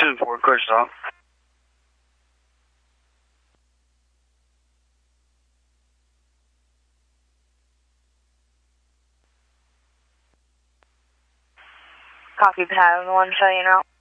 2-4, clear stop. Copy, pad 1, shutting route.